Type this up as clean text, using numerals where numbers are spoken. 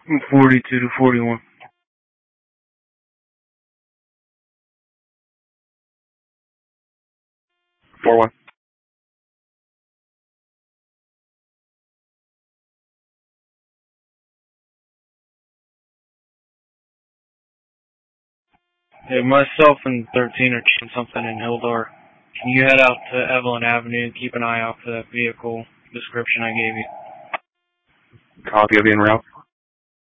42 to 41. 4-1. Hey, myself and 13 are checking something in Hildor. Can you head out to Evelyn Avenue and keep an eye out for that vehicle description I gave you? Copy, I'll be en route.